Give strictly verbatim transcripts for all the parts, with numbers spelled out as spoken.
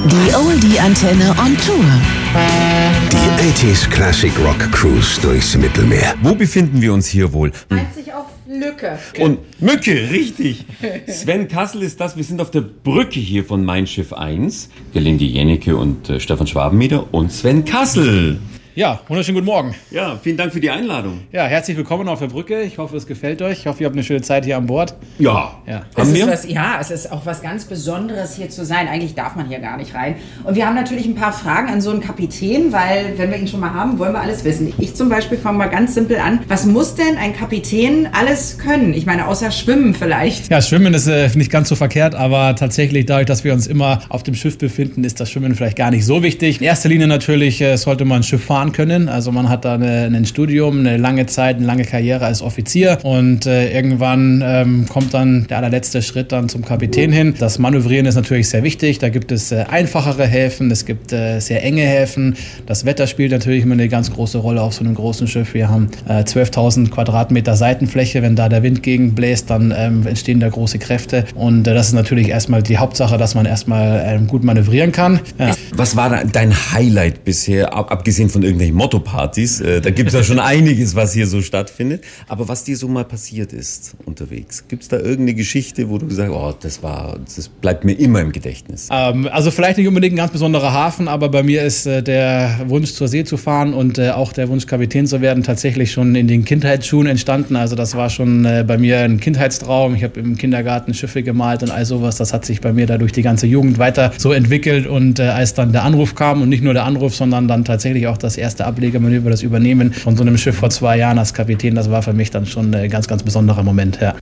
Die Oldie-Antenne on Tour. Die achtziger Classic Rock Cruise durchs Mittelmeer. Wo befinden wir uns hier wohl? Einzig auf Lücke. Und Mücke, richtig. Sven Kassel ist das. Wir sind auf der Brücke hier von Mein Schiff eins. Gelinde Jennecke und äh, Stefan Schwabenmeder und Sven Kassel. Ja, wunderschönen guten Morgen. Ja, vielen Dank für die Einladung. Ja, herzlich willkommen auf der Brücke. Ich hoffe, es gefällt euch. Ich hoffe, ihr habt eine schöne Zeit hier an Bord. Ja. Ja. Es ist was, ja, es ist auch was ganz Besonderes, hier zu sein. Eigentlich darf man hier gar nicht rein. Und wir haben natürlich ein paar Fragen an so einen Kapitän, weil, wenn wir ihn schon mal haben, wollen wir alles wissen. Ich zum Beispiel fange mal ganz simpel an. Was muss denn ein Kapitän alles können? Ich meine, außer Schwimmen vielleicht. Ja, Schwimmen ist äh, nicht ganz so verkehrt, aber tatsächlich dadurch, dass wir uns immer auf dem Schiff befinden, ist das Schwimmen vielleicht gar nicht so wichtig. In erster Linie natürlich äh, sollte man ein Schiff fahren können. Also man hat da eine, ein Studium, eine lange Zeit, eine lange Karriere als Offizier und äh, irgendwann ähm, kommt dann der allerletzte Schritt dann zum Kapitän hin. Das Manövrieren ist natürlich sehr wichtig. Da gibt es äh, einfachere Häfen, es gibt äh, sehr enge Häfen. Das Wetter spielt natürlich immer eine ganz große Rolle auf so einem großen Schiff. Wir haben äh, zwölftausend Quadratmeter Seitenfläche. Wenn da der Wind gegenbläst, dann ähm, entstehen da große Kräfte und äh, das ist natürlich erstmal die Hauptsache, dass man erstmal ähm, gut manövrieren kann. Ja. Was war da dein Highlight bisher, ab, abgesehen von irgendwelchen Motto-Partys? Äh, da gibt es ja schon einiges, was hier so stattfindet. Aber was dir so mal passiert ist unterwegs? Gibt es da irgendeine Geschichte, wo du gesagt hast, oh, das war, das bleibt mir immer im Gedächtnis? Ähm, also vielleicht nicht unbedingt ein ganz besonderer Hafen, aber bei mir ist äh, der Wunsch, zur See zu fahren und äh, auch der Wunsch, Kapitän zu werden, tatsächlich schon in den Kindheitsschuhen entstanden. Also das war schon äh, bei mir ein Kindheitstraum. Ich habe im Kindergarten Schiffe gemalt und all sowas. Das hat sich bei mir da durch die ganze Jugend weiter so entwickelt. Und äh, als dann der Anruf kam und nicht nur der Anruf, sondern dann tatsächlich auch das erste Ablegemanöver, das Übernehmen von so einem Schiff vor zwei Jahren als Kapitän, das war für mich dann schon ein ganz, ganz besonderer Moment. Ja,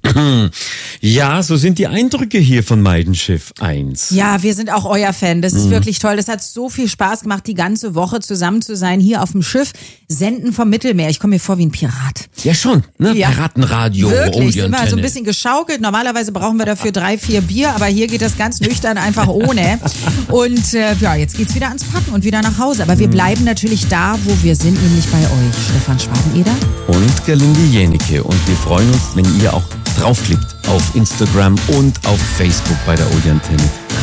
ja, so sind die Eindrücke hier von Mein Schiff eins. Ja, wir sind auch euer Fan. Das ist mhm. wirklich toll. Das hat so viel Spaß gemacht, die ganze Woche zusammen zu sein, hier auf dem Schiff. Senden vom Mittelmeer. Ich komme mir vor wie ein Pirat. Ja schon, ne? Ja. Piratenradio. Wirklich, immer so ein bisschen geschaukelt. Normalerweise brauchen wir dafür drei, vier Bier, aber hier geht das ganz nüchtern einfach ohne. Und äh, ja, jetzt geht's wieder ans Packen und wieder nach Hause. Aber wir bleiben natürlich da, wo wir sind, nämlich bei euch. Stefan Schwabeneder und Gelinde Jennecke. Und wir freuen uns, wenn ihr auch draufklickt auf Instagram und auf Facebook bei der Oldie Antenne.